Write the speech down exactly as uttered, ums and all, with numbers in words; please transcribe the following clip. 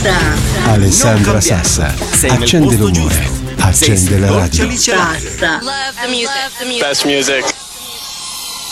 Basta. Alessandra Sassa. Accende l'umore. Accende la radio. Basta. Love the music. Love the music. Best music.